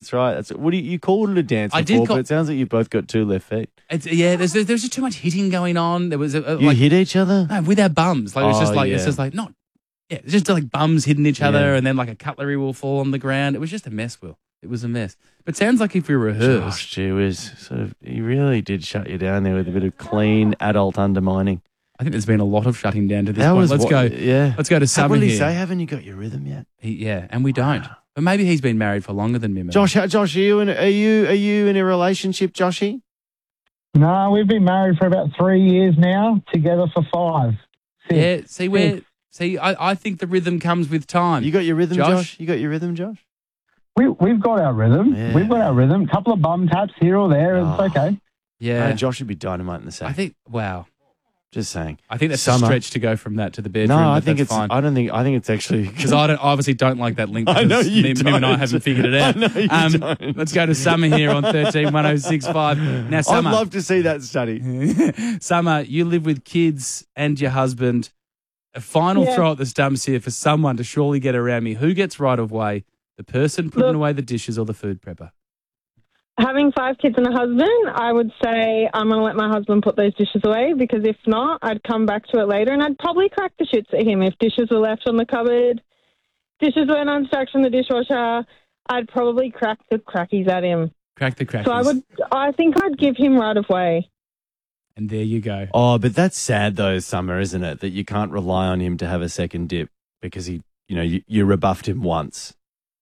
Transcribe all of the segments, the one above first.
That's right. What do you called it a dance I before, did but it sounds like you've both got two left feet. There's just too much hitting going on. There was You hit each other? no, with our bums. Like it's just like yeah. it's just like not. Yeah, it's just like bums hitting each other, Yeah. and then like a cutlery will fall on the ground. It was just a mess, Will. It was a mess. But sounds like if we rehearsed, Gosh, gee whiz. He really did shut you down there with a bit of clean adult undermining. I think there's been a lot of shutting down to this That point. was Let's what- go. yeah. Let's go to Summer What did he here. say? Haven't you got your rhythm yet? And we don't. But maybe he's been married for longer than me. Josh, are you in a relationship, Joshy? No, we've been married for about 3 years now, together for 5. Yeah, I think the rhythm comes with time. You got your rhythm, Josh? Josh? You got your rhythm, Josh? We've got our rhythm. Yeah. We've got our rhythm. A couple of bum taps here or there. Oh. It's okay. Yeah. Josh should be dynamite in the sack. I think, wow. Just saying. I think that's Summer. a stretch to go from that to the bedroom. No, I but think that's it's. fine. I think it's actually Because I obviously don't like that link. I know you Mim and I don't. haven't figured it out. I know you don't. Let's go to Summer here on 131065. Now, I'd Summer, love to see that study. Summer, you live with kids and your husband. A final throw at the stumps here for someone to surely get around me. Who gets right of way? The person putting away the dishes or the food prepper? Having 5 kids and a husband, I would say I'm going to let my husband put those dishes away, because if not, I'd come back to it later and I'd probably crack the shits at him if dishes were left on the cupboard, dishes weren't unstacked from the dishwasher. I'd probably crack the crackies at him. Crack the crackies. So I think I'd give him right of way. And there you go. Oh, but that's sad though, Summer, isn't it? That you can't rely on him to have a second dip because you rebuffed him once.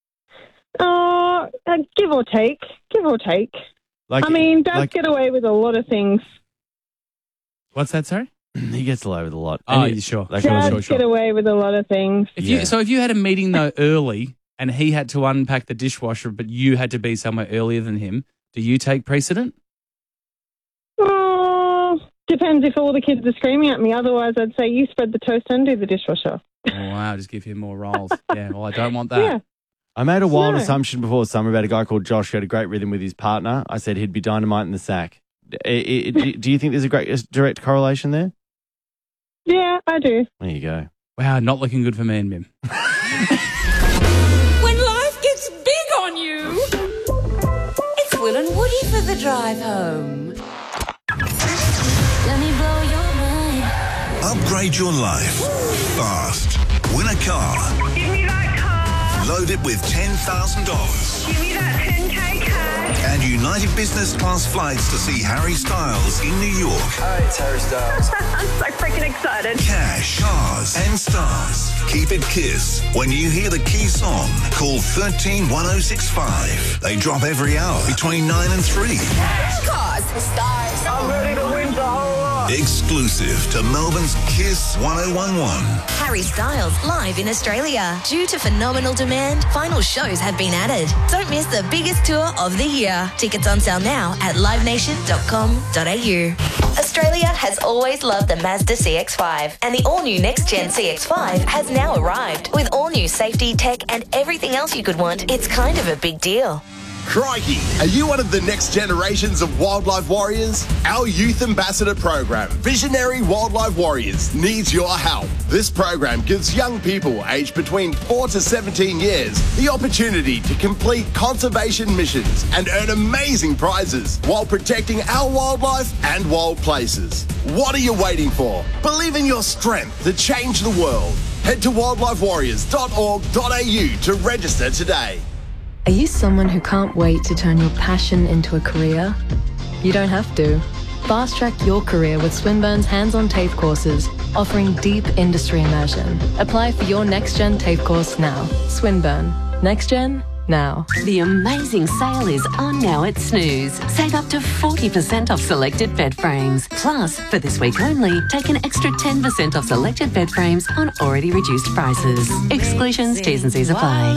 Give or take. Dads get away with a lot of things. What's that, sorry? He gets away with a lot. Oh, And sure. Dads get away with a lot of things. So if you had a meeting though early and he had to unpack the dishwasher, but you had to be somewhere earlier than him, do you take precedent? Depends if all the kids are screaming at me. Otherwise, I'd say you spread the toast and do the dishwasher. Oh, wow, just give him more roles. Yeah, well, I don't want that. Yeah. I made a wild assumption before Summer about a guy called Josh who had a great rhythm with his partner. I said he'd be dynamite in the sack. Do you think there's a direct correlation there? Yeah, I do. There you go. Wow, not looking good for me and Mim. When life gets big on you, it's Will and Woody for the drive home. Let me blow your mind. Upgrade your life fast. Win a car. Give me that car. Load it with $10,000. Give me that 10K cash. And United Business Class flights to see Harry Styles in New York. Hi, it's Harry Styles. I'm so freaking excited. Cash, cars, and stars. Keep it Kiss. When you hear the key song, call 131065. They drop every hour between 9 and 3. Cars, stars. I'm ready to win the whole lot. Exclusive to Melbourne's Kiss 1011. Harry Styles live in Australia. Due to phenomenal demand, final shows have been added. Don't miss the biggest tour of the year. Tickets on sale now at livenation.com.au. Australia has always loved the Mazda CX-5, and the all-new next-gen CX-5 has now arrived. With all-new safety, tech, and everything else you could want, it's kind of a big deal. Crikey, are you one of the next generations of wildlife warriors? Our youth ambassador program, Visionary Wildlife Warriors, needs your help. This program gives young people aged between 4 to 17 years the opportunity to complete conservation missions and earn amazing prizes while protecting our wildlife and wild places. What are you waiting for? Believe in your strength to change the world. Head to wildlifewarriors.org.au to register today. Are you someone who can't wait to turn your passion into a career? You don't have to. Fast track your career with Swinburne's hands-on TAFE courses, offering deep industry immersion. Apply for your next-gen TAFE course now. Swinburne. Next Gen, now. The amazing sale is on now at Snooze. Save up to 40% off selected bed frames. Plus, for this week only, take an extra 10% off selected bed frames on already reduced prices. Exclusions, T's and C's apply.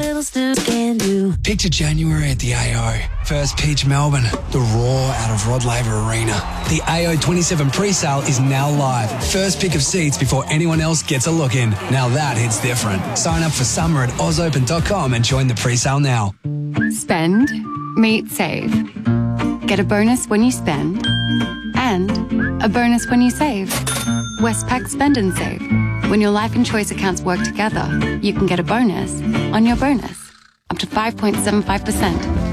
Picture January at the AO. First pitch Melbourne. The roar out of Rod Laver Arena. The AO 27 pre-sale is now live. First pick of seats before anyone else gets a look in. Now that hits different. Sign up for summer at ausopen.com and join the pre-sale now. Spend, meet, save. Get a bonus when you spend and a bonus when you save. Westpac Spend and Save. When your life and choice accounts work together, you can get a bonus on your bonus. Up to 5.75%.